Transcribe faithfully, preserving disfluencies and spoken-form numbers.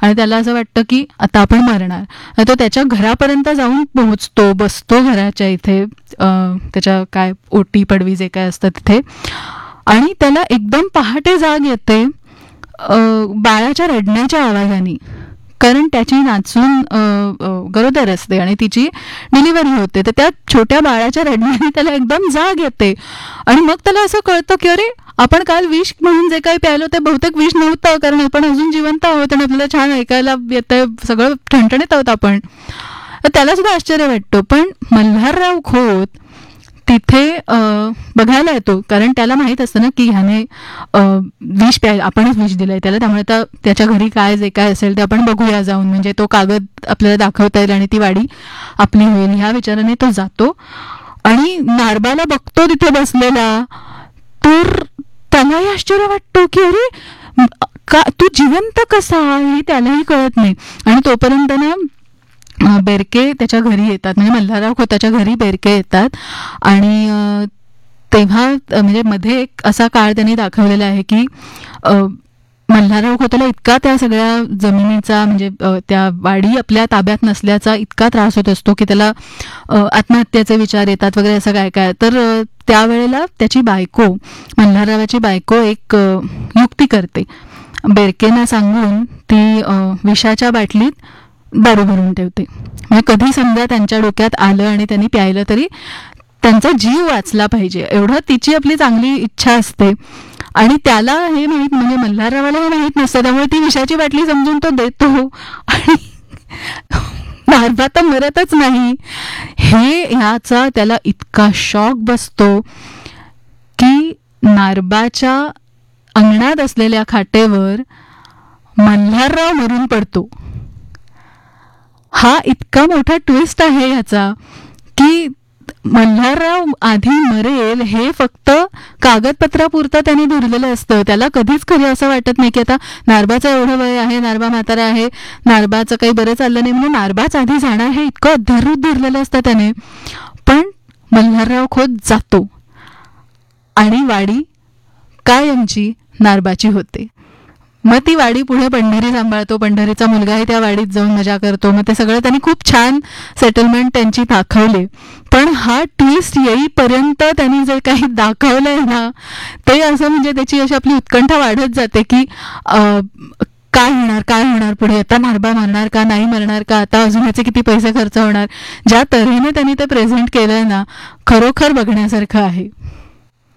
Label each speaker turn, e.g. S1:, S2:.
S1: आणि त्याला असं वाटतं की आता आपण मरणार. तर तो त्याच्या घरापर्यंत जाऊन पोहोचतो, बसतो घराच्या इथे, अं, त्याच्या काय ओटी पडवी जे काय असतं तिथे, आणि त्याला एकदम पहाटे जाग येते अं, बाळाच्या रडण्याच्या आवाजाने. कारण त्याची नाचून गरोदर असते आणि तिची डिलिव्हरी होते, तर त्या छोट्या बाळाच्या रडण्याने त्याला एकदम जाग येते. आणि मग त्याला असं कळतं की अरे आपण काल विष म्हणून जे काही प्यायलो ते बहुतेक विष नव्हतं, कारण आपण अजून जिवंत आहोत आणि आपल्याला छान ऐकायला येतंय, सगळं ठणठणीत आहोत आपण. तर त्याला सुद्धा आश्चर्य वाटतं. पण मल्हारराव खोत तिथे बघायला येतो, कारण त्याला माहीत असतं ना की ह्याने विष प्याय आपणच विष दिलंय त्याला, त्यामुळे आता त्याच्या घरी काय जे काय असेल ते आपण बघूया जाऊन, म्हणजे तो कागद आपल्याला दाखवता येईल आणि ती वाडी आपली होईल, ह्या विचाराने तो जातो. आणि नारबाला बघतो तिथे बसलेला, तर त्यालाही आश्चर्य वाटतो की अरे का तू जिवंत कसा, हे त्यालाही कळत नाही. आणि तोपर्यंत ना बेरके त्याच्या घरी येतात, म्हणजे मल्हारराव खोताच्या घरी बेरके येतात. आणि तेव्हा म्हणजे मध्ये एक असा काळ त्यांनी दाखवलेला आहे की मल्हारराव खोताला इतका त्या सगळ्या जमिनीचा, म्हणजे त्या वाडी आपल्या ताब्यात नसल्याचा इतका त्रास होत असतो की त्याला आत्महत्येचे विचार येतात वगैरे, असं काय काय. तर त्यावेळेला त्याची बायको, मल्हाररावाची बायको एक युक्ती करते, बेरकेंना सांगून ती विषाच्या बाटलीत दारू भरून ठेवते. म्हणजे कधी समजा त्यांच्या डोक्यात आलं आणि त्यांनी प्यायलं तरी त्यांचा जीव वाचला पाहिजे, एवढं तिची आपली चांगली इच्छा असते. आणि त्याला हे माहीत, म्हणजे मल्हाररावाला हे माहीत नसतं, त्यामुळे ती विषाची बाटली समजून तो देतो आणि नारबा तर मरतच नाही. हे ह्याचा त्याला इतका शॉक बसतो की नारबाच्या अंगणात असलेल्या खाटेवर मल्हारराव मरून पडतो. हा इतका मोठा ट्विस्ट आहे ह्याचा की मल्हारराव आधी मरेल हे फक्त कागदपत्रापुरतं त्याने धरलेलं असतं. त्याला कधीच खरं असं वाटत नाही की आता नारबाचं एवढं वय आहे, नारबा म्हातारा आहे, नारबाचं काही बरं चाललं नाही म्हणजे नारबाच आधी जाणार, हे इतकं अधरूप धरलेलं असतं त्याने. पण मल्हारराव खोत जातो आणि वाडी कायमची नारबाची होते. मग ती वाडी पुढे पंढरी सांभाळतो, पंढरीचा मुलगाही त्या वाडीत जाऊन मजा करतो. मग ते सगळं त्यांनी खूप छान सेटलमेंट त्यांची दाखवले. पण हा ट्विस्ट येईपर्यंत त्यांनी जे काही दाखवलंय ना ते असं, म्हणजे त्याची अशी आपली उत्कंठा वाढत जाते की काय होणार काय होणार पुढे, आता नारबा मरणार का नाही मरणार का, आता अजून ह्याचे किती पैसे खर्च होणार. ज्या तऱ्हेने त्यांनी ते प्रेझेंट केलंय ना, खरोखर बघण्यासारखं आहे.